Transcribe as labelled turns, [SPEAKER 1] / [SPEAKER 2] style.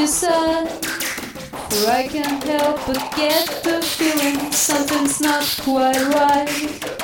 [SPEAKER 1] sad, for I can't help but get the feeling something's not quite right.